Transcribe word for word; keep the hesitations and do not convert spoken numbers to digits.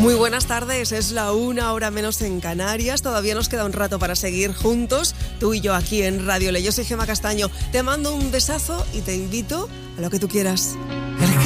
Muy buenas tardes, es la una hora menos en Canarias. Todavía nos queda un rato para seguir juntos, tú y yo aquí en Radio Le. Yo soy Gemma Castaño, te mando un besazo y te invito a lo que tú quieras.